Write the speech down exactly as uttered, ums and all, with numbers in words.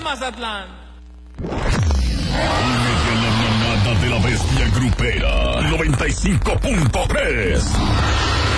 Mazatlán. Únete a la manada de la bestia grupera noventa y cinco punto tres.